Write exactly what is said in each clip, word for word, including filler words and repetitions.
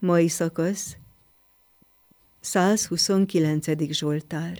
Mai szakasz, százhuszonkilencedik Zsoltár.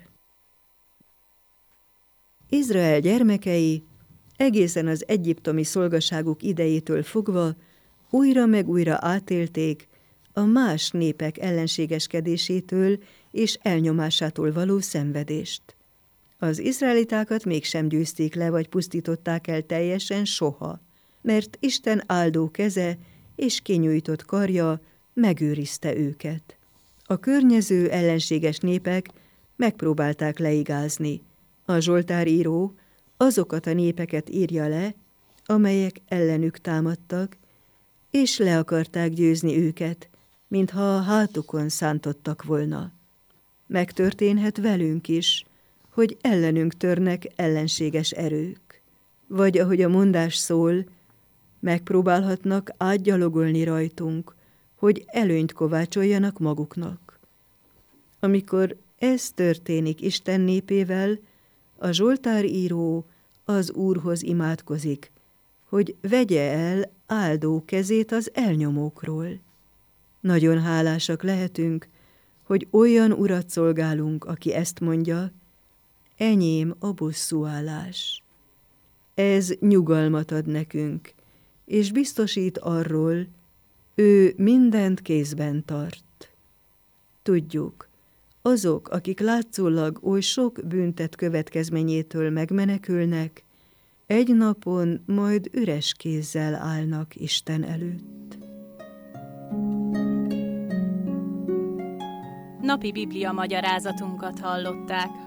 Izrael gyermekei egészen az egyiptomi szolgaságuk idejétől fogva újra meg újra átélték a más népek ellenségeskedésétől és elnyomásától való szenvedést. Az izraelitákat mégsem győzték le vagy pusztították el teljesen soha, mert Isten áldó keze és kinyújtott karja megőrizte őket. A környező ellenséges népek megpróbálták leigázni. A zsoltáríró azokat a népeket írja le, amelyek ellenük támadtak, és le akarták győzni őket, mintha a hátukon szántottak volna. Megtörténhet velünk is, hogy ellenünk törnek ellenséges erők. Vagy ahogy a mondás szól, megpróbálhatnak átgyalogolni rajtunk, hogy előnyt kovácsoljanak maguknak. Amikor ez történik Isten népével, a zsoltáríró az Úrhoz imádkozik, hogy vegye el áldó kezét az elnyomókról. Nagyon hálásak lehetünk, hogy olyan urat szolgálunk, aki ezt mondja, enyém a bosszúállás. Ez nyugalmat ad nekünk, és biztosít arról, ő mindent kézben tart. Tudjuk, azok, akik látszólag oly sok bűntett következményétől megmenekülnek, egy napon majd üres kézzel állnak Isten előtt. Napi Biblia magyarázatunkat hallották.